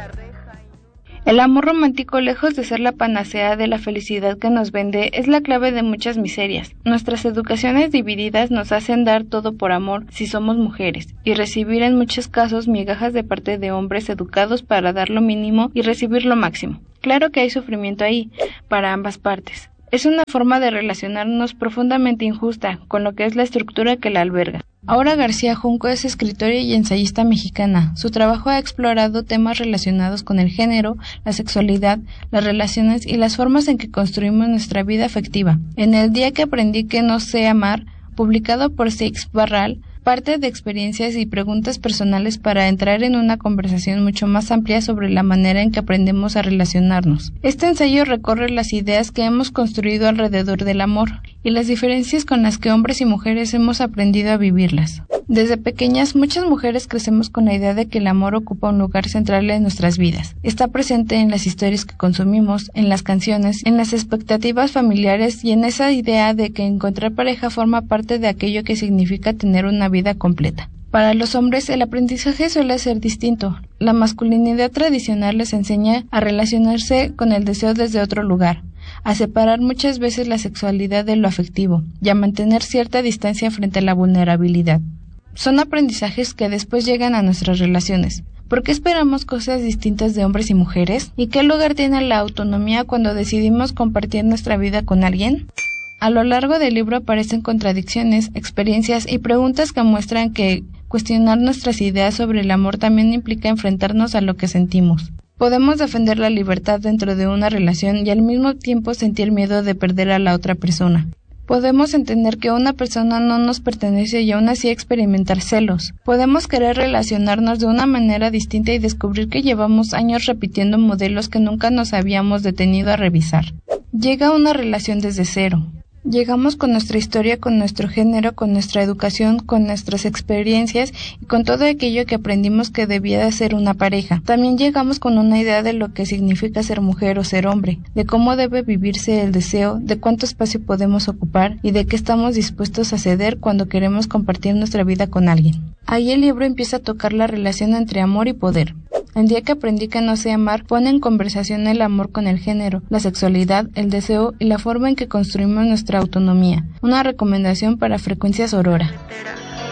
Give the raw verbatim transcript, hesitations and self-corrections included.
El amor romántico, lejos de ser la panacea de la felicidad que nos vende, es la clave de muchas miserias. Nuestras educaciones divididas nos hacen dar todo por amor si somos mujeres, y recibir en muchos casos migajas de parte de hombres educados para dar lo mínimo y recibir lo máximo. Claro que hay sufrimiento ahí, para ambas partes. Es una forma de relacionarnos profundamente injusta con lo que es la estructura que la alberga. Aura García Junco es escritora y ensayista mexicana. Su trabajo ha explorado temas relacionados con el género, la sexualidad, las relaciones y las formas en que construimos nuestra vida afectiva. En El día que aprendí que no sé amar, publicado por Seix Barral, parte de experiencias y preguntas personales para entrar en una conversación mucho más amplia sobre la manera en que aprendemos a relacionarnos. Este ensayo recorre las ideas que hemos construido alrededor del amor y las diferencias con las que hombres y mujeres hemos aprendido a vivirlas. Desde pequeñas, muchas mujeres crecemos con la idea de que el amor ocupa un lugar central en nuestras vidas. Está presente en las historias que consumimos, en las canciones, en las expectativas familiares y en esa idea de que encontrar pareja forma parte de aquello que significa tener una vida completa. Para los hombres, el aprendizaje suele ser distinto. La masculinidad tradicional les enseña a relacionarse con el deseo desde otro lugar, a separar muchas veces la sexualidad de lo afectivo y a mantener cierta distancia frente a la vulnerabilidad. Son aprendizajes que después llegan a nuestras relaciones. ¿Por qué esperamos cosas distintas de hombres y mujeres? ¿Y qué lugar tiene la autonomía cuando decidimos compartir nuestra vida con alguien? A lo largo del libro aparecen contradicciones, experiencias y preguntas que muestran que cuestionar nuestras ideas sobre el amor también implica enfrentarnos a lo que sentimos. Podemos defender la libertad dentro de una relación y al mismo tiempo sentir miedo de perder a la otra persona. Podemos entender que una persona no nos pertenece y aún así experimentar celos. Podemos querer relacionarnos de una manera distinta y descubrir que llevamos años repitiendo modelos que nunca nos habíamos detenido a revisar. Llega una relación desde cero. Llegamos con nuestra historia, con nuestro género, con nuestra educación, con nuestras experiencias y con todo aquello que aprendimos que debía de ser una pareja. También llegamos con una idea de lo que significa ser mujer o ser hombre, de cómo debe vivirse el deseo, de cuánto espacio podemos ocupar y de qué estamos dispuestos a ceder cuando queremos compartir nuestra vida con alguien. Ahí el libro empieza a tocar la relación entre amor y poder. El día que aprendí que no sé amar pone en conversación el amor con el género, la sexualidad, el deseo y la forma en que construimos nuestra autonomía. Una recomendación para Frecuencias Aurora.